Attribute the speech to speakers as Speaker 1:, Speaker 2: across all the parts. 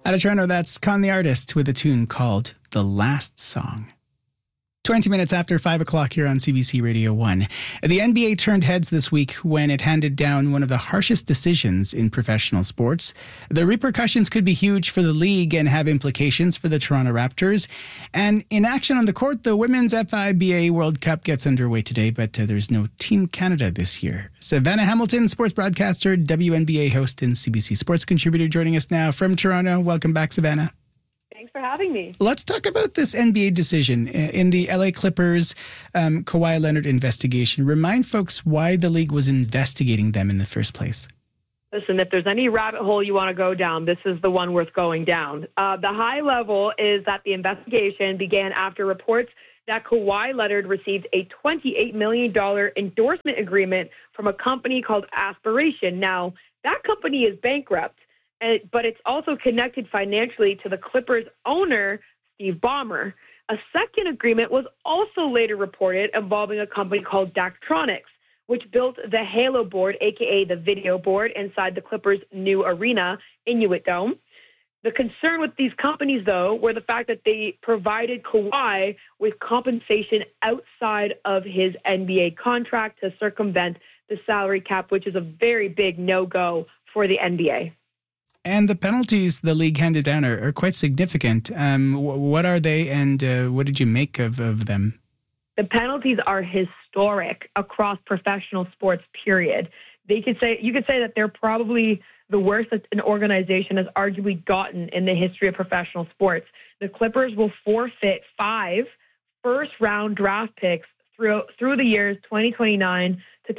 Speaker 1: Out of Toronto, that's Con the Artist with a tune called The Last Song. 20 minutes after 5 o'clock here on CBC Radio 1. The NBA turned heads this week when it handed down one of the harshest decisions in professional sports. The repercussions could be huge for the league and have implications for the Toronto Raptors. And in action on the court, the Women's FIBA World Cup gets underway today, but there's no Team Canada this year. Savannah Hamilton, sports broadcaster, WNBA host, and CBC sports contributor, joining us now from Toronto. Welcome back, Savannah.
Speaker 2: Thanks for having me.
Speaker 1: Let's talk about this NBA decision in the LA Clippers Kawhi Leonard investigation. Remind folks why the league was investigating them in the first place.
Speaker 2: Listen, if there's any rabbit hole you want to go down, this is the one worth going down. The high level is that the investigation began after reports that Kawhi Leonard received a $28 million endorsement agreement from a company called Aspiration. Now, that company is bankrupt. But it's also connected financially to the Clippers' owner, Steve Ballmer. A second agreement was also later reported involving a company called Daktronics, which built the Halo board, a.k.a. the video board, inside the Clippers' new arena, Inuit Dome. The concern with these companies, though, were the fact that they provided Kawhi with compensation outside of his NBA contract to circumvent the salary cap, which is a very big no-go for the NBA.
Speaker 1: And the penalties the league handed down are quite significant. What are they, and what did you make of them?
Speaker 2: The penalties are historic across professional sports, period. You could say that they're probably the worst that an organization has arguably gotten in the history of professional sports. The Clippers will forfeit 5 first-round draft picks through the years 2029 to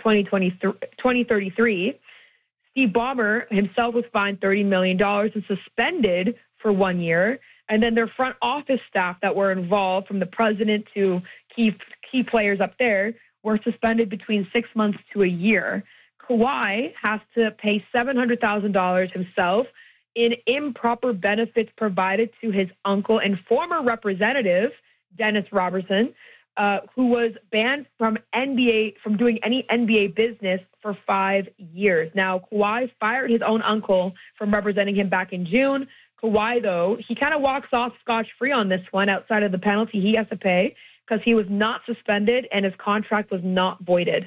Speaker 2: 2033. Steve Ballmer himself was fined $30 million and suspended for 1 year. And then their front office staff that were involved, from the president to key players up there, were suspended between 6 months to a year. Kawhi has to pay $700,000 himself in improper benefits provided to his uncle and former representative, Dennis Robertson, who was banned from doing any NBA business for 5 years. Now, Kawhi fired his own uncle from representing him back in June. Kawhi, though, he kind of walks off scotch-free on this one outside of the penalty he has to pay because he was not suspended and his contract was not voided.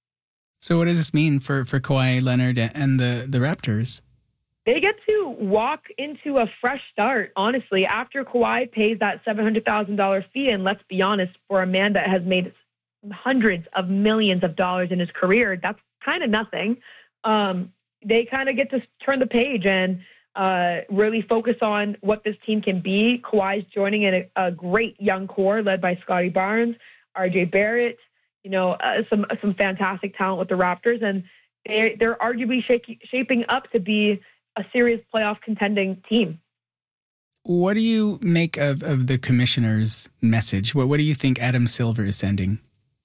Speaker 1: So what does this mean for Kawhi Leonard and the Raptors?
Speaker 2: They get to walk into a fresh start, honestly, after Kawhi pays that $700,000 fee. And let's be honest, for a man that has made hundreds of millions of dollars in his career, that's kind of nothing. They kind of get to turn the page and really focus on what this team can be. Kawhi's joining in a great young core led by Scotty Barnes, RJ Barrett, some fantastic talent with the Raptors. And they're arguably shaping up to be a serious playoff contending team.
Speaker 1: What do you make of the commissioner's message? What do you think Adam Silver is sending?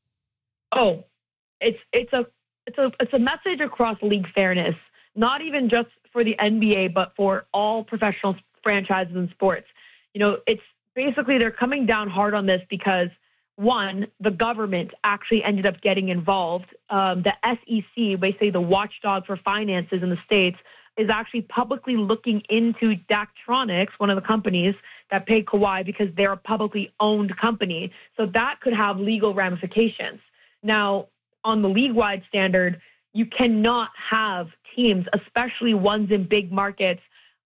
Speaker 2: Oh, it's a message across league fairness, not even just for the NBA, but for all professional franchises and sports. It's basically they're coming down hard on this because, one, the government actually ended up getting involved. The SEC, basically the watchdog for finances in the States, is actually publicly looking into Daktronics, one of the companies that paid Kawhi, because they're a publicly owned company. So that could have legal ramifications. Now, on the league-wide standard, you cannot have teams, especially ones in big markets,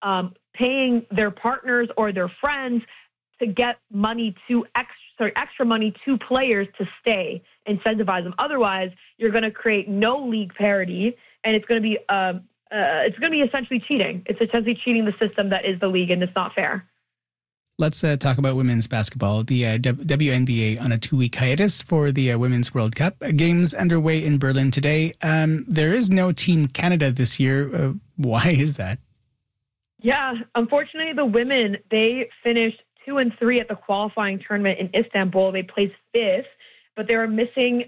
Speaker 2: paying their partners or their friends to get money to extra money to players to stay, incentivize them. Otherwise, you're going to create no league parity, and it's going to be essentially cheating. It's essentially cheating the system that is the league, and it's not fair.
Speaker 1: Let's talk about women's basketball. The WNBA on a 2-week hiatus for the Women's World Cup. Games underway in Berlin today. There is no Team Canada this year. Why is that?
Speaker 2: Yeah, unfortunately, the women, they finished 2-3 at the qualifying tournament in Istanbul. They placed 5th, but they were missing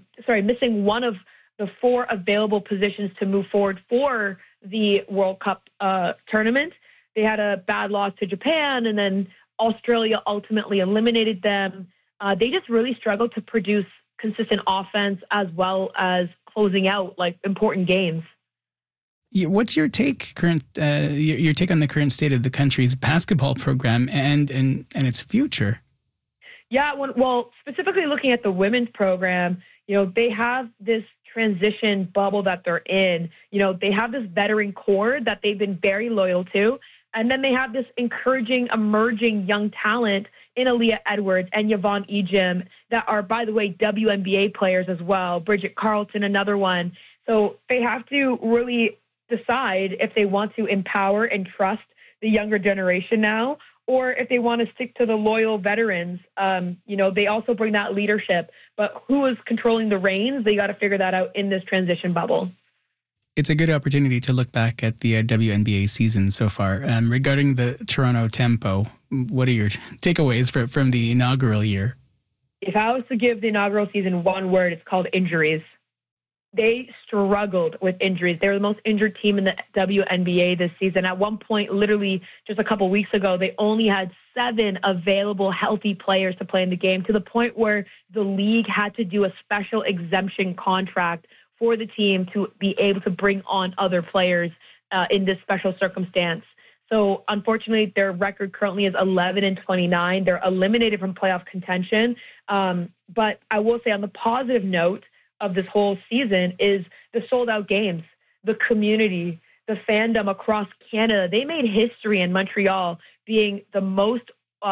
Speaker 2: one of the 4 available positions to move forward for the World Cup tournament. They had a bad loss to Japan, and then Australia ultimately eliminated them. They just really struggled to produce consistent offense as well as closing out important games.
Speaker 1: What's your take your take on the current state of the country's basketball program and its future?
Speaker 2: Yeah, well, specifically looking at the women's program, they have this transition bubble that they're in. They have this veteran core that they've been very loyal to. And then they have this encouraging, emerging young talent in Aaliyah Edwards and Yvonne Ejim that are, by the way, WNBA players as well. Bridget Carlton, another one. So they have to really decide if they want to empower and trust the younger generation now, or if they want to stick to the loyal veterans. They also bring that leadership. But who is controlling the reins? They got to figure that out in this transition bubble.
Speaker 1: It's a good opportunity to look back at the WNBA season so far. Regarding the Toronto Tempo, what are your takeaways from the inaugural year?
Speaker 2: If I was to give the inaugural season one word, it's called injuries. They struggled with injuries. They were the most injured team in the WNBA this season. At one point, literally just a couple weeks ago, they only had 7 available healthy players to play in the game, to the point where the league had to do a special exemption contract for the team to be able to bring on other players in this special circumstance. So unfortunately, their record currently is 11-29. They're eliminated from playoff contention. But I will say, on the positive note of this whole season, is the sold-out games, the community, the fandom across Canada. They made history in Montreal being the most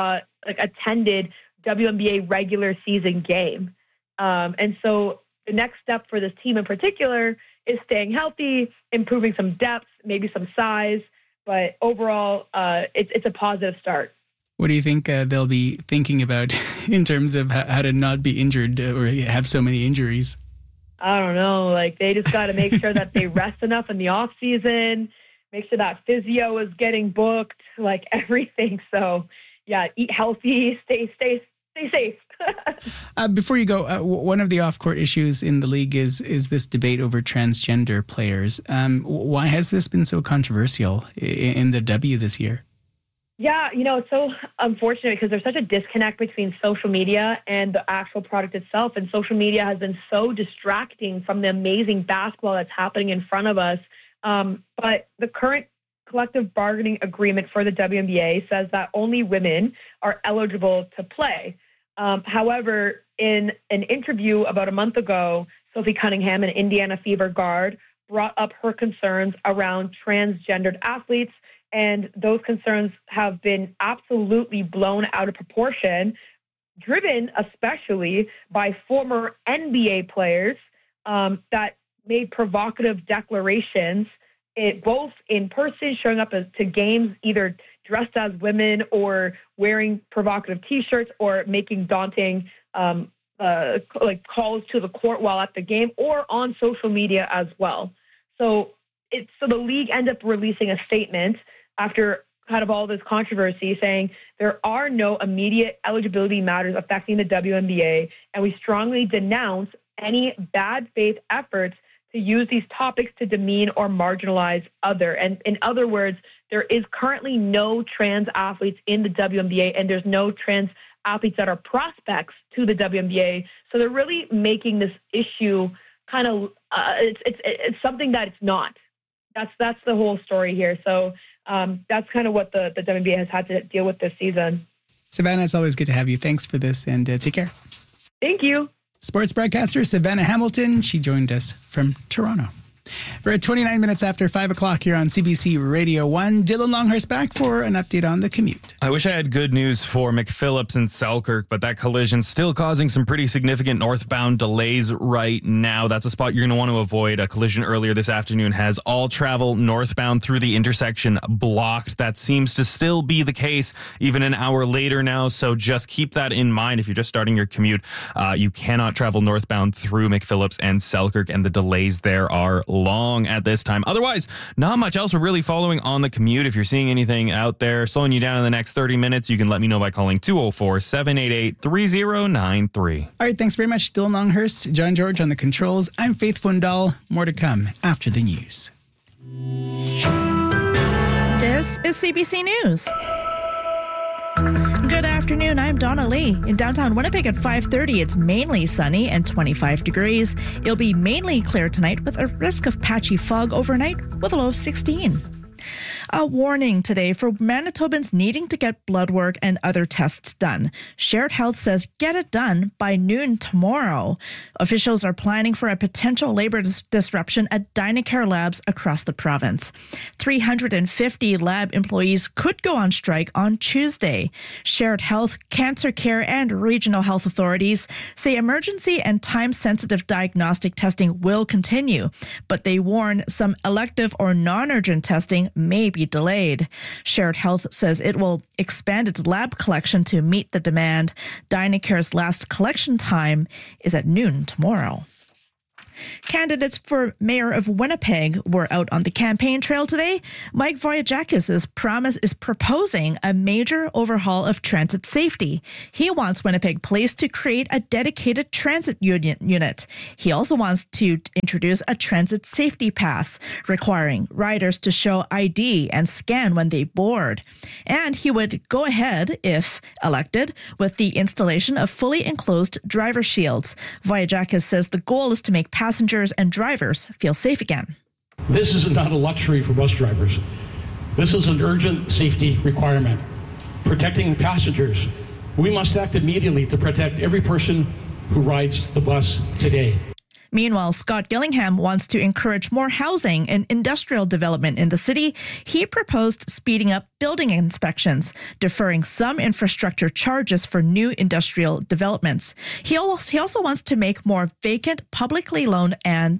Speaker 2: attended WNBA regular season game. And so the next step for this team in particular is staying healthy, improving some depth, maybe some size. But overall, it's a positive start.
Speaker 1: What do you think they'll be thinking about in terms of how to not be injured or have so many injuries?
Speaker 2: I don't know. They just got to make sure that they rest enough in the off season, make sure that physio is getting booked, everything. So, yeah, eat healthy, stay safe.
Speaker 1: Before you go, one of the off-court issues in the league is this debate over transgender players. Why has this been so controversial in the W this year?
Speaker 2: Yeah, it's so unfortunate because there's such a disconnect between social media and the actual product itself. And social media has been so distracting from the amazing basketball that's happening in front of us. But the current collective bargaining agreement for the WNBA says that only women are eligible to play. However, in an interview about a month ago, Sophie Cunningham, an Indiana Fever guard, brought up her concerns around transgendered athletes, and those concerns have been absolutely blown out of proportion, driven especially by former NBA players that made provocative declarations, both in person, showing up to games either dressed as women or wearing provocative T-shirts or making daunting calls to the court while at the game, or on social media as well. So the league ended up releasing a statement after kind of all this controversy, saying there are no immediate eligibility matters affecting the WNBA, and we strongly denounce any bad faith efforts to use these topics to demean or marginalize other. And in other words, there is currently no trans athletes in the WNBA, and there's no trans athletes that are prospects to the WNBA. So they're really making this issue kind of it's something that it's not. That's the whole story here. So that's kind of what the WNBA has had to deal with this season.
Speaker 1: Savannah, it's always good to have you. Thanks for this, and take care.
Speaker 2: Thank you.
Speaker 1: Sports broadcaster Savannah Hamilton. She joined us from Toronto. We're at 29 minutes after 5 o'clock here on CBC Radio 1. Dylan Longhurst back for an update on the commute.
Speaker 3: I wish I had good news for McPhillips and Selkirk, but that collision still causing some pretty significant northbound delays right now. That's a spot you're going to want to avoid. A collision earlier this afternoon has all travel northbound through the intersection blocked. That seems to still be the case even an hour later now, so just keep that in mind. If you're just starting your commute, you cannot travel northbound through McPhillips and Selkirk, and the delays there are long at this time. Otherwise, not much else we're really following on the commute. If you're seeing anything out there slowing you down in the next 30 minutes, you can let me know by calling 204-788-3093.
Speaker 1: All right, thanks very much, Dylan Longhurst. John George on the controls. I'm Faith Fundal. More to come after the news.
Speaker 4: This is CBC News. Good afternoon. afternoon. I'm Donna Lee. In downtown Winnipeg at 5:30, it's mainly sunny and 25 degrees. It'll be mainly clear tonight with a risk of patchy fog overnight with a low of 16. A warning today for Manitobans needing to get blood work and other tests done. Shared Health says get it done by noon tomorrow. Officials are planning for a potential labor disruption at Dynacare labs across the province. 350 lab employees could go on strike on Tuesday. Shared Health, Cancer Care, and regional health authorities say emergency and time-sensitive diagnostic testing will continue, but they warn some elective or non-urgent testing may be delayed. Shared Health says it will expand its lab collection to meet the demand. Dynacare's last collection time is at noon tomorrow. Candidates for mayor of Winnipeg were out on the campaign trail today. Mike Voyagakis is proposing a major overhaul of transit safety. He wants Winnipeg Police to create a dedicated transit unit. He also wants to introduce a transit safety pass, requiring riders to show ID and scan when they board. And he would go ahead, if elected, with the installation of fully enclosed driver shields. Voyagakis says the goal is to make passengers and drivers feel safe again.
Speaker 5: This is not a luxury for bus drivers. This is an urgent safety requirement. Protecting passengers. We must act immediately to protect every person who rides the bus today.
Speaker 4: Meanwhile, Scott Gillingham wants to encourage more housing and industrial development in the city. He proposed speeding up building inspections, deferring some infrastructure charges for new industrial developments. He also wants to make more vacant, publicly owned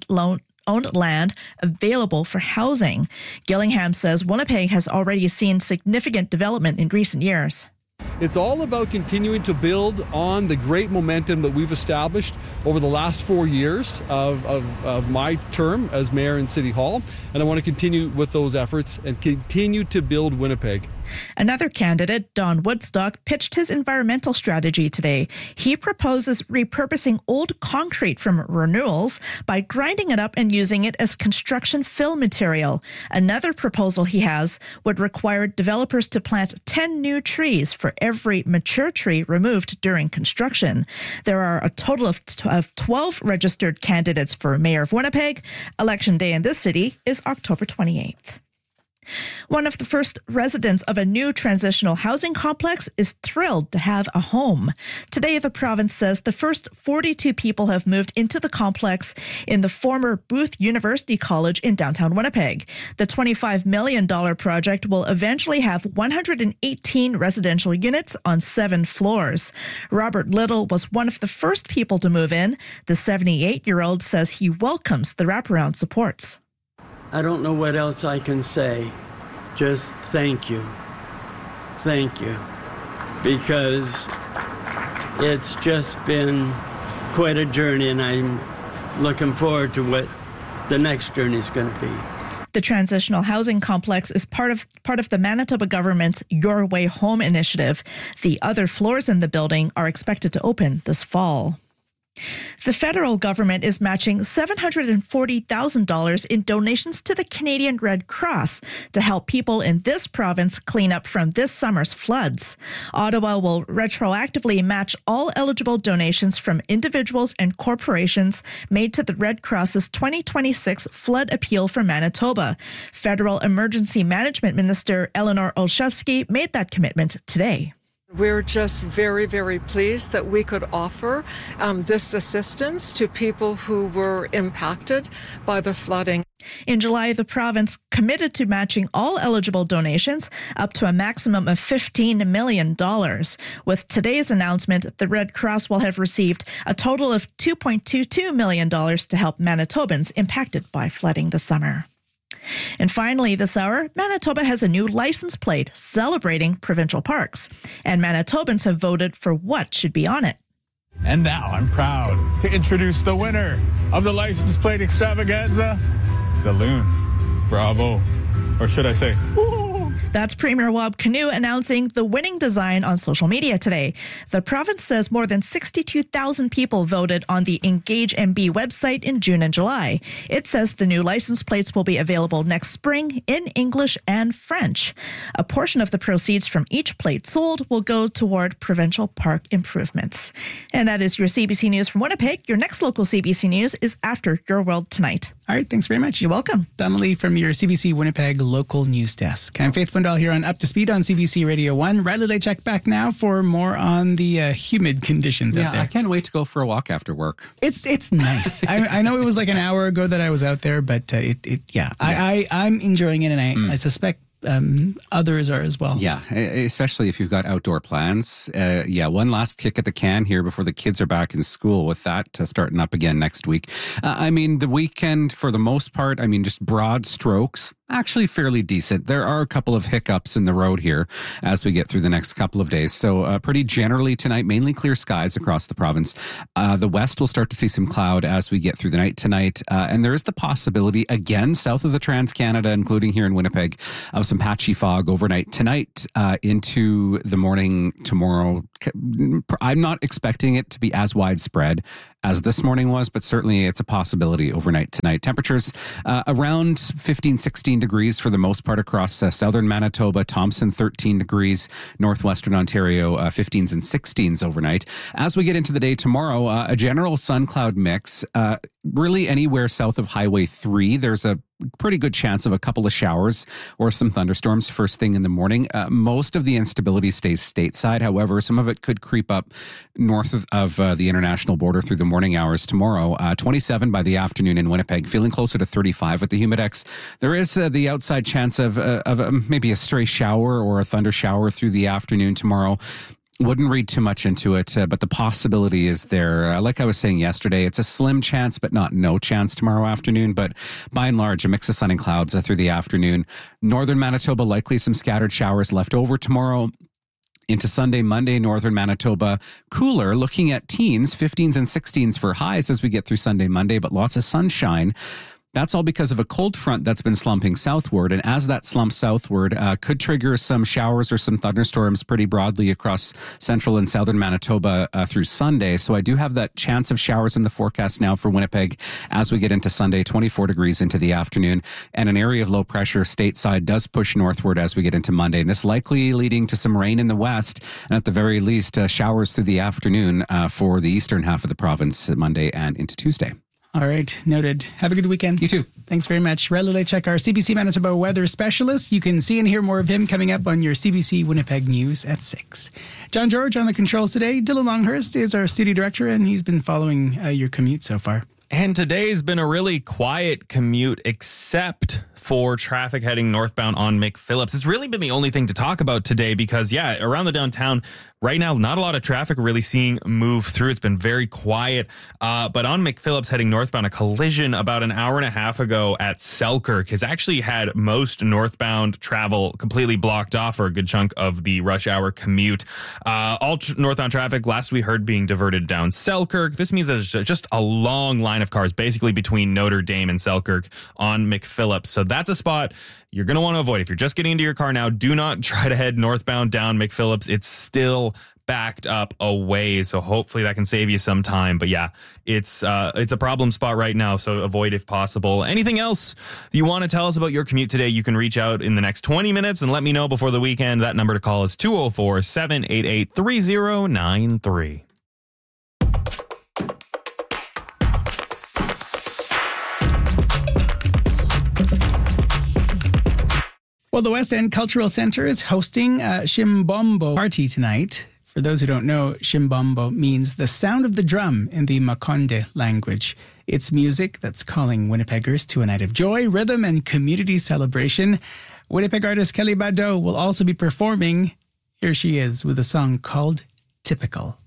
Speaker 4: land available for housing. Gillingham says Winnipeg has already seen significant development in recent years.
Speaker 6: It's all about continuing to build on the great momentum that we've established over the last 4 years of my term as mayor in City Hall. And I want to continue with those efforts and continue to build Winnipeg.
Speaker 4: Another candidate, Don Woodstock, pitched his environmental strategy today. He proposes repurposing old concrete from renewals by grinding it up and using it as construction fill material. Another proposal he has would require developers to plant 10 new trees for every mature tree removed during construction. There are a total of 12 registered candidates for mayor of Winnipeg. Election day in this city is October 28th. One of the first residents of a new transitional housing complex is thrilled to have a home. Today, the province says the first 42 people have moved into the complex in the former Booth University College in downtown Winnipeg. The $25 million project will eventually have 118 residential units on 7 floors. Robert Little was one of the first people to move in. The 78-year-old says he welcomes the wraparound supports.
Speaker 7: I don't know what else I can say. Just thank you. Thank you. Because it's just been quite a journey, and I'm looking forward to what the next journey is going to be.
Speaker 4: The transitional housing complex is part of the Manitoba government's Your Way Home initiative. The other floors in the building are expected to open this fall. The federal government is matching $740,000 in donations to the Canadian Red Cross to help people in this province clean up from this summer's floods. Ottawa will retroactively match all eligible donations from individuals and corporations made to the Red Cross's 2026 flood appeal for Manitoba. Federal Emergency Management Minister Eleanor Olszewski made that commitment today.
Speaker 8: We're just very, very pleased that we could offer this assistance to people who were impacted by the flooding.
Speaker 4: In July, the province committed to matching all eligible donations up to a maximum of $15 million. With today's announcement, the Red Cross will have received a total of $2.22 million to help Manitobans impacted by flooding this summer. And finally, this hour, Manitoba has a new license plate celebrating provincial parks. And Manitobans have voted for what should be on it.
Speaker 9: And now I'm proud to introduce the winner of the license plate extravaganza, the Loon. Bravo. Or should I say, woo!
Speaker 4: That's Premier Wab Kinew announcing the winning design on social media today. The province says more than 62,000 people voted on the Engage MB website in June and July. It says the new license plates will be available next spring in English and French. A portion of the proceeds from each plate sold will go toward provincial park improvements. And that is your CBC News from Winnipeg. Your next local CBC News is after Your World Tonight.
Speaker 1: All right, thanks very much.
Speaker 4: You're welcome.
Speaker 1: Donnelly from your CBC Winnipeg local news desk. I'm Faith Fundahl here on Up to Speed on CBC Radio 1. Riley Lechek back now for more on the humid conditions out there.
Speaker 10: I can't wait to go for a walk after work.
Speaker 1: It's nice. I know it was like an hour ago that I was out there, but I'm enjoying it, and I suspect others are as well.
Speaker 10: Yeah, especially if you've got outdoor plans. One last kick at the can here before the kids are back in school with that starting up again next week. The weekend, for the most part, just broad strokes, actually fairly decent. There are a couple of hiccups in the road here as we get through the next couple of days. So pretty generally tonight, mainly clear skies across the province. The west will start to see some cloud as we get through the night tonight. And there is the possibility, again, south of the Trans-Canada, including here in Winnipeg, of some patchy fog overnight tonight into the morning tomorrow. I'm not expecting it to be as widespread as this morning was, but certainly it's a possibility overnight tonight. Temperatures around 15, 16 degrees for the most part across southern Manitoba, Thompson 13 degrees, northwestern Ontario 15s and 16s overnight. As we get into the day tomorrow, a general sun cloud mix, really anywhere south of Highway 3, there's a pretty good chance of a couple of showers or some thunderstorms first thing in the morning. Most of the instability stays stateside. However, some of it could creep up north of the international border through the morning hours tomorrow. 27 by the afternoon in Winnipeg, feeling closer to 35 with the Humidex. There is the outside chance of maybe a stray shower or a thunder shower through the afternoon tomorrow. Wouldn't read too much into it, but the possibility is there. Like I was saying yesterday, it's a slim chance, but not no chance tomorrow afternoon. But by and large, a mix of sun and clouds through the afternoon. Northern Manitoba, likely some scattered showers left over tomorrow. Into Sunday, Monday, northern Manitoba, cooler, looking at teens, 15s and 16s for highs as we get through Sunday, Monday, but lots of sunshine. That's all because of a cold front that's been slumping southward. And as that slumps southward, could trigger some showers or some thunderstorms pretty broadly across central and southern Manitoba through Sunday. So I do have that chance of showers in the forecast now for Winnipeg as we get into Sunday, 24 degrees into the afternoon. And an area of low pressure stateside does push northward as we get into Monday. And this likely leading to some rain in the west. And at the very least, showers through the afternoon for the eastern half of the province Monday and into Tuesday.
Speaker 1: All right, noted. Have a good weekend.
Speaker 10: You too.
Speaker 1: Thanks very much. Riley Lechek, our CBC Manitoba weather specialist. You can see and hear more of him coming up on your CBC Winnipeg News at 6. John George on the controls today. Dylan Longhurst is our studio director, and he's been following your commute so far.
Speaker 3: And today's been a really quiet commute, except for traffic heading northbound on McPhillips. It's really been the only thing to talk about today because, around the downtown, right now, not a lot of traffic really seeing move through. It's been very quiet. But on McPhillips heading northbound, a collision about an hour and a half ago at Selkirk has actually had most northbound travel completely blocked off for a good chunk of the rush hour commute. All northbound traffic, last we heard, being diverted down Selkirk. This means there's just a long line of cars basically between Notre Dame and Selkirk on McPhillips. So that's a spot you're going to want to avoid. If you're just getting into your car now, do not try to head northbound down McPhillips. It's still backed up a ways, so hopefully that can save you some time. But it's a problem spot right now, so avoid if possible. Anything else you want to tell us about your commute today, you can reach out in the next 20 minutes and let me know before the weekend. That number to call is 204-788-3093.
Speaker 1: Well, the West End Cultural Centre is hosting a Shimbombo party tonight. For those who don't know, Shimbombo means the sound of the drum in the Makonde language. It's music that's calling Winnipeggers to a night of joy, rhythm, and community celebration. Winnipeg artist Kelly Badeau will also be performing. Here she is with a song called Typical.